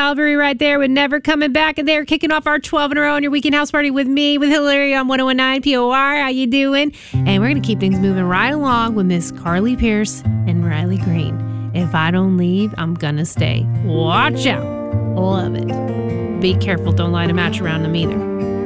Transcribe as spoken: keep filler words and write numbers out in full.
Calvary right there with Never Coming Back. And they're kicking off our twelve in a row on your weekend house party with me, with Hillary on one oh one point nine P O R. How you doing? And we're going to keep things moving right along with Miss Carly Pearce and Riley Green. If I don't leave, I'm going to stay. Watch out. Love it. Be careful. Don't light a match around them either.